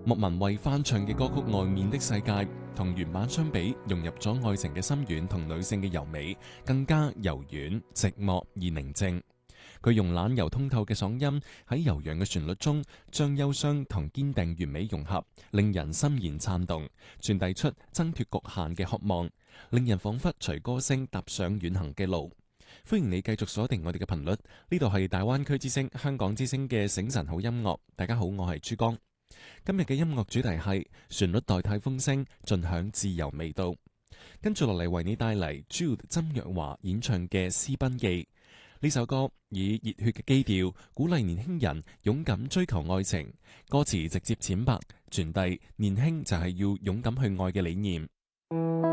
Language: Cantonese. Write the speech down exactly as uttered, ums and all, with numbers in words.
莫文蔚翻唱嘅歌曲《外面的世界》同原版相比，融入咗愛情嘅深遠同女性嘅柔美，更加柔軟、寂寞而寧靜。佢用懶柔通透嘅嗓音喺悠揚嘅旋律中，將憂傷同堅定完美融合，令人心弦顫動，傳遞出掙脫局限嘅渴望，令人仿佛隨歌聲踏上遠行嘅路。歡迎你繼續鎖定我哋嘅頻率，呢度係大灣區之聲、香港之聲嘅醒晨好音樂。大家好，我係珠江。今日嘅音樂主題係旋律代替風聲，盡享自由味道。跟住落嚟為你帶嚟 Jude 曾若華演唱嘅《私奔記》。呢首歌以熱血嘅基調，鼓勵年輕人勇敢追求愛情。歌詞直接淺白，傳遞年輕就係要勇敢去愛嘅理念。